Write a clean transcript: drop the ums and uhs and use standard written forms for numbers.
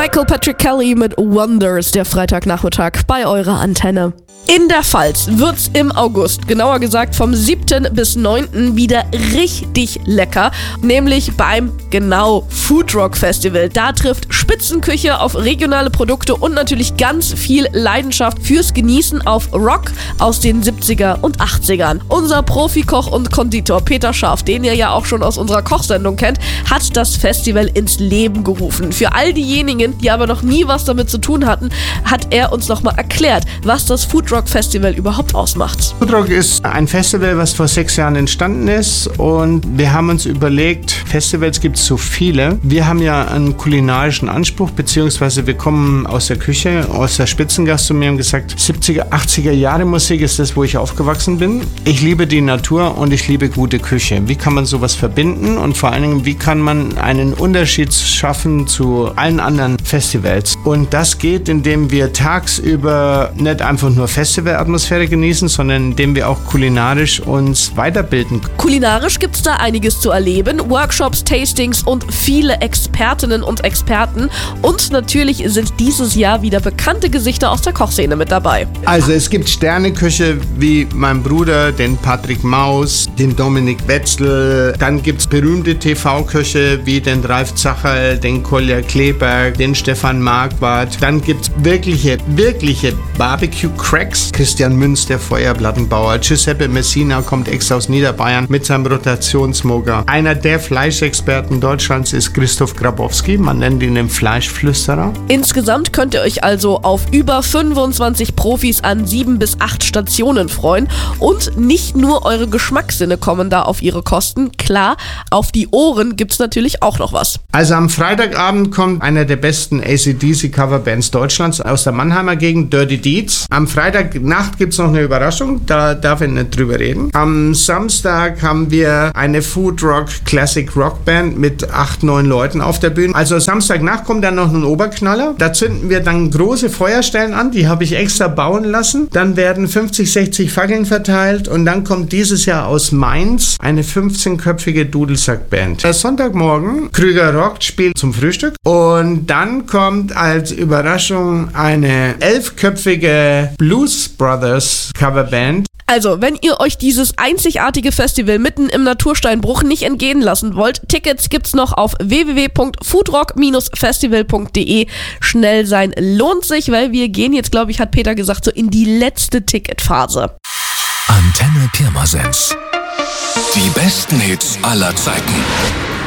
Michael Patrick Kelly mit Wonders, der Freitagnachmittag bei eurer Antenne. In der Pfalz wird's im August, genauer gesagt vom 7. bis 9. wieder richtig lecker, nämlich beim Food Rock Festival. Da trifft Spitzenküche auf regionale Produkte und natürlich ganz viel Leidenschaft fürs Genießen auf Rock aus den 70er und 80ern. Unser Profikoch und Konditor Peter Scharf, den ihr ja auch schon aus unserer Kochsendung kennt, hat das Festival ins Leben gerufen. Für all diejenigen, die aber noch nie was damit zu tun hatten, hat er uns nochmal erklärt, was das Food Rock Festival überhaupt ausmacht. Food Rock ist ein Festival, was vor 6 Jahren entstanden ist, und wir haben uns überlegt, Festivals gibt es so viele. Wir haben ja einen kulinarischen Anspruch, beziehungsweise wir kommen aus der Küche, aus der Spitzengastronomie, und gesagt, 70er, 80er Jahre Musik ist das, wo ich aufgewachsen bin. Ich liebe die Natur und ich liebe gute Küche. Wie kann man sowas verbinden und vor allen Dingen, wie kann man einen Unterschied schaffen zu allen anderen Festivals? Und das geht, indem wir tagsüber nicht einfach nur Festivalatmosphäre genießen, sondern indem wir auch kulinarisch uns weiterbilden. Kulinarisch gibt es da einiges zu erleben. Workshops, Tastings und viele Expertinnen und Experten. Und natürlich sind dieses Jahr wieder bekannte Gesichter aus der Kochszene mit dabei. Also es gibt Sterneküche wie mein Bruder, den Patrick Maus, den Dominik Wetzel. Dann gibt es berühmte TV-Köche wie den Ralf Zacherl, den Kolja Kleberg, den Stefan Marquardt. Dann gibt es wirkliche Barbecue-Cracks. Christian Münz, der Feuerplattenbauer. Giuseppe Messina kommt extra aus Niederbayern mit seinem Rotationsmoker. Einer der Fleischexperten Deutschlands ist Christoph Grabowski. Man nennt ihn den Fleischflüsterer. Insgesamt könnt ihr euch also auf über 25 Profis an 7 bis 8 Stationen freuen. Und nicht nur eure Geschmackssinne kommen da auf ihre Kosten. Klar, auf die Ohren gibt's natürlich auch noch was. Also am Freitagabend kommt einer der besten AC/DC-Coverbands Deutschlands aus der Mannheimer Gegend, Dirty Deeds. Am Freitagnacht gibt es noch eine Überraschung, da darf ich nicht drüber reden. Am Samstag haben wir eine Food Rock Classic Rock Band mit 8, 9 Leuten auf der Bühne. Also Samstagnacht kommt dann noch ein Oberknaller. Da zünden wir dann große Feuerstellen an, die habe ich extra bauen lassen. Dann werden 50, 60 Fackeln verteilt und dann kommt dieses Jahr aus Mainz eine 15-köpfige Dudelsack-Band. Sonntagmorgen, Krüger Rockt spielt zum Frühstück und dann kommt als Überraschung eine 11-köpfige Blues Brothers Coverband. Also, wenn ihr euch dieses einzigartige Festival mitten im Natursteinbruch nicht entgehen lassen wollt, Tickets gibt's noch auf www.foodrock-festival.de. Schnell sein lohnt sich, weil wir gehen jetzt, glaube ich, hat Peter gesagt, so in die letzte Ticketphase. Antenne Pirmasens. Die besten Hits aller Zeiten.